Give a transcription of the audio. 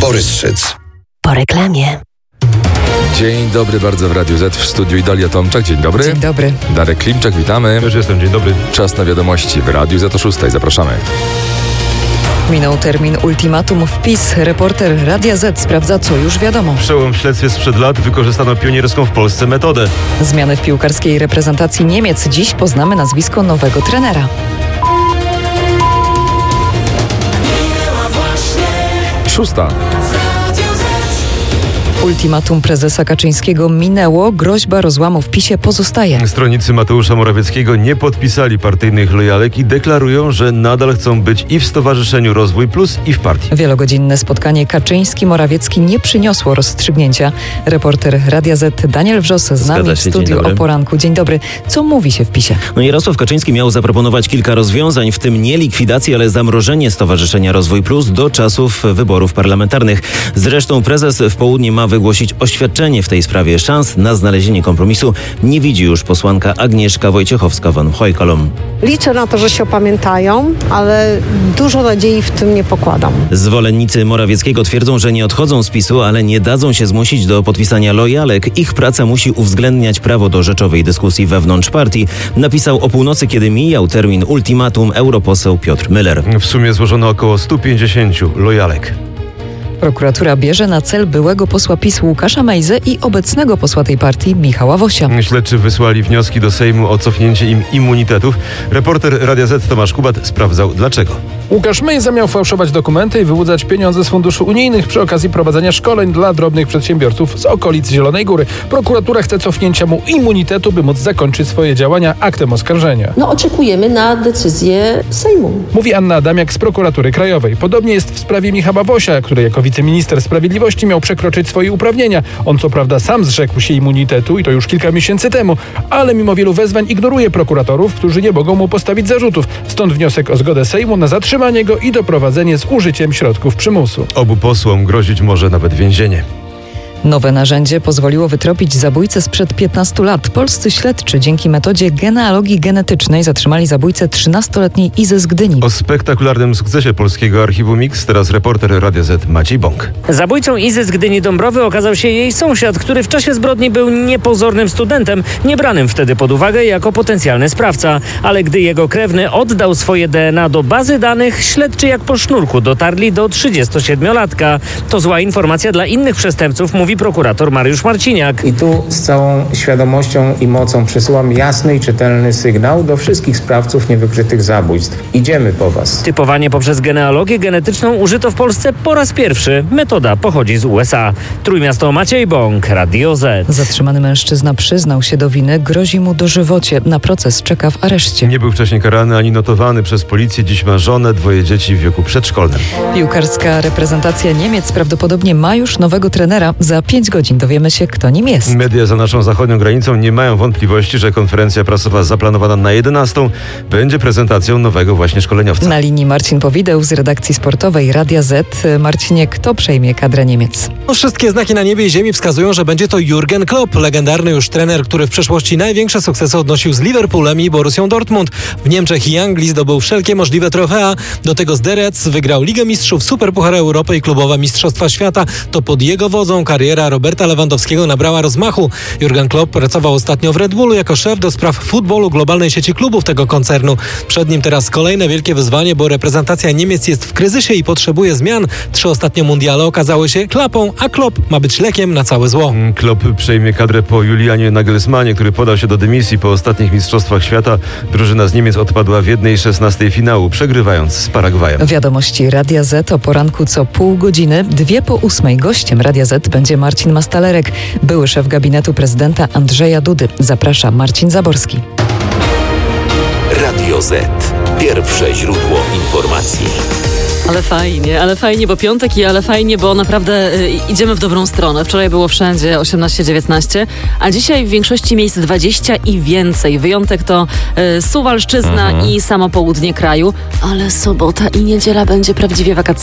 Borys Szyc. Po reklamie. Dzień dobry bardzo w Radiu Z, w studiu Idalia Tomczak. Dzień dobry. Dzień dobry. Darek Klimczak, witamy. Też jestem, dzień dobry. Czas na wiadomości w Radiu Z o 6. Zapraszamy. Minął termin ultimatum w PiS. Reporter Radia Z sprawdza, co już wiadomo. Przełom w śledztwie sprzed lat wykorzystano pionierską w Polsce metodę. Zmiany w piłkarskiej reprezentacji Niemiec. Dziś poznamy nazwisko nowego trenera. Szósta. Ultimatum prezesa Kaczyńskiego minęło. Groźba rozłamu w PiS-ie pozostaje. Stronnicy Mateusza Morawieckiego nie podpisali partyjnych lojalek i deklarują, że nadal chcą być i w Stowarzyszeniu Rozwój Plus, i w partii. Wielogodzinne spotkanie Kaczyński-Morawiecki nie przyniosło rozstrzygnięcia. Reporter Radia Z Daniel Wrzos z nami w studiu o poranku. Dzień dobry. Co mówi się w PiS-ie? Jarosław Kaczyński miał zaproponować kilka rozwiązań, w tym nie likwidacji, ale zamrożenie Stowarzyszenia Rozwój Plus do czasów wyborów parlamentarnych. Zresztą prezes w południe ma wygłosić oświadczenie w tej sprawie. Szans na znalezienie kompromisu nie widzi już posłanka Agnieszka Wojciechowska-von Hojkolom. Liczę na to, że się opamiętają, ale dużo nadziei w tym nie pokładam. Zwolennicy Morawieckiego twierdzą, że nie odchodzą z PiS-u, ale nie dadzą się zmusić do podpisania lojalek. Ich praca musi uwzględniać prawo do rzeczowej dyskusji wewnątrz partii. Napisał o północy, kiedy mijał termin ultimatum europoseł Piotr Müller. W sumie złożono około 150 lojalek. Prokuratura bierze na cel byłego posła PiS Łukasza Mejzę i obecnego posła tej partii Michała Wosia. Śledczy wysłali wnioski do Sejmu o cofnięcie im immunitetów. Reporter Radia Z Tomasz Kubat sprawdzał dlaczego. Łukasz Mejza miał fałszować dokumenty i wyłudzać pieniądze z funduszy unijnych przy okazji prowadzenia szkoleń dla drobnych przedsiębiorców z okolic Zielonej Góry. Prokuratura chce cofnięcia mu immunitetu, by móc zakończyć swoje działania aktem oskarżenia. Oczekujemy na decyzję Sejmu. Mówi Anna Adamiak z Prokuratury Krajowej. Podobnie jest w sprawie Michała Wosia, który jako wiceminister sprawiedliwości miał przekroczyć swoje uprawnienia. On co prawda sam zrzekł się immunitetu i to już kilka miesięcy temu, ale mimo wielu wezwań ignoruje prokuratorów, którzy nie mogą mu postawić zarzutów. Stąd wniosek o zgodę Sejmu na zatrzymanie go i doprowadzenie z użyciem środków przymusu. Obu posłom grozić może nawet więzienie. Nowe narzędzie pozwoliło wytropić zabójcę sprzed 15 lat. Polscy śledczy dzięki metodzie genealogii genetycznej zatrzymali zabójcę 13-letniej Izy z Gdyni. O spektakularnym sukcesie polskiego archiwum Mix teraz reporter Radia Z Maciej Bąk. Zabójcą Izy z Gdyni Dąbrowy okazał się jej sąsiad, który w czasie zbrodni był niepozornym studentem, niebranym wtedy pod uwagę jako potencjalny sprawca. Ale gdy jego krewny oddał swoje DNA do bazy danych, śledczy jak po sznurku dotarli do 37-latka. To zła informacja dla innych przestępców, mówi prokurator Mariusz Marciniak. I tu z całą świadomością i mocą przesyłam jasny i czytelny sygnał do wszystkich sprawców niewykrytych zabójstw. Idziemy po was. Typowanie poprzez genealogię genetyczną użyto w Polsce po raz pierwszy. Metoda pochodzi z USA. Trójmiasto, Maciej Bąk, Radio Z. Zatrzymany mężczyzna przyznał się do winy, grozi mu dożywocie. Na proces czeka w areszcie. Nie był wcześniej karany ani notowany przez policję. Dziś ma żonę, 2 dzieci w wieku przedszkolnym. Piłkarska reprezentacja Niemiec prawdopodobnie ma już nowego trenera. Za 5 godzin dowiemy się, kto nim jest. Media za naszą zachodnią granicą nie mają wątpliwości, że konferencja prasowa zaplanowana na 11 będzie prezentacją nowego właśnie szkoleniowca. Na linii Marcin Powideł z redakcji sportowej Radia Z. Marcinie, kto przejmie kadrę Niemiec? Wszystkie znaki na niebie i ziemi wskazują, że będzie to Jurgen Klopp, legendarny już trener, który w przeszłości największe sukcesy odnosił z Liverpoolem i Borussią Dortmund. W Niemczech i Anglii zdobył wszelkie możliwe trofea. Do tego z The Reds wygrał Ligę Mistrzów, Superpuchar Europy i klubowe Mistrzostwa Świata. To pod jego wodzą kariera Roberta Lewandowskiego nabrała rozmachu. Jurgen Klopp pracował ostatnio w Red Bullu jako szef do spraw futbolu globalnej sieci klubów tego koncernu. Przed nim teraz kolejne wielkie wyzwanie, bo reprezentacja Niemiec jest w kryzysie i potrzebuje zmian. 3 ostatnie mundiale okazały się klapą, a Klopp ma być lekiem na całe zło. Klopp przejmie kadrę po Julianie Nagelsmanie, który podał się do dymisji po ostatnich Mistrzostwach Świata. Drużyna z Niemiec odpadła w 1/16 finału, przegrywając z Paragwajem. Wiadomości Radia Z o poranku co pół godziny. 2:08. Gościem Radia Z będzie Marcin Mastalerek, były szef gabinetu prezydenta Andrzeja Dudy. Zaprasza Marcin Zaborski. Radio Z. Pierwsze źródło informacji. Ale fajnie, bo piątek ale fajnie, bo naprawdę idziemy w dobrą stronę. Wczoraj było wszędzie 18-19, a dzisiaj w większości miejsc 20 i więcej. Wyjątek to Suwalszczyzna i samo południe kraju, ale sobota i niedziela będzie prawdziwie wakacyjna.